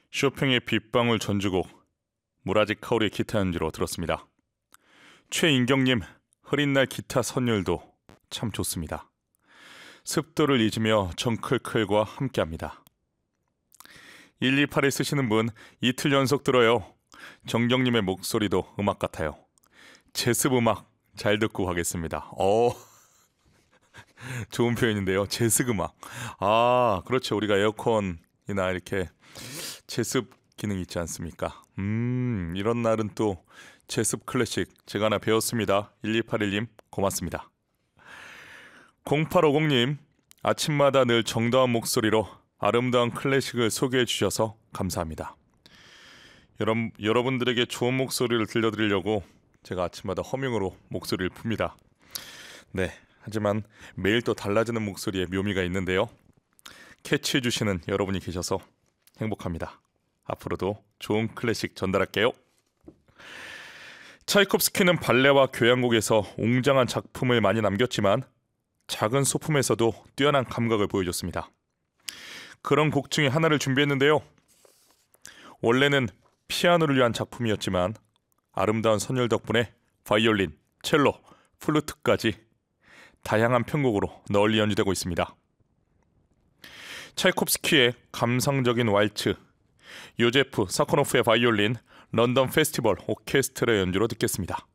쇼팽의 빗방울 전주곡, 무라지 카오리의 기타 연주로 들었습니다. 최인경님, 흐린 날 기타 선율도 참 좋습니다. 습도를 잊으며 정클클과 함께합니다. 128에 쓰시는 분, 이틀 연속 들어요. 정경님의 목소리도 음악 같아요. 제습 음악 잘 듣고 가겠습니다. 좋은 표현인데요. 제습 음악. 그렇죠. 우리가 에어컨이나 이렇게 제습 기능 있지 않습니까? 이런 날은 또 제습 클래식 제가 하나 배웠습니다. 1281님 고맙습니다. 0850님, 아침마다 늘 정다운 목소리로 아름다운 클래식을 소개해 주셔서 감사합니다. 여러분들에게 좋은 목소리를 들려드리려고 제가 아침마다 허밍으로 목소리를 풉니다. 네, 하지만 매일 또 달라지는 목소리에 묘미가 있는데요. 캐치해 주시는 여러분이 계셔서 행복합니다. 앞으로도 좋은 클래식 전달할게요. 차이콥스키는 발레와 교향곡에서 웅장한 작품을 많이 남겼지만 작은 소품에서도 뛰어난 감각을 보여줬습니다. 그런 곡 중에 하나를 준비했는데요. 원래는 피아노를 위한 작품이었지만 아름다운 선율 덕분에 바이올린, 첼로, 플루트까지 다양한 편곡으로 널리 연주되고 있습니다. 차이콥스키의 감성적인 왈츠, 요제프 사코노프의 바이올린, 런던 페스티벌 오케스트라 연주로 듣겠습니다.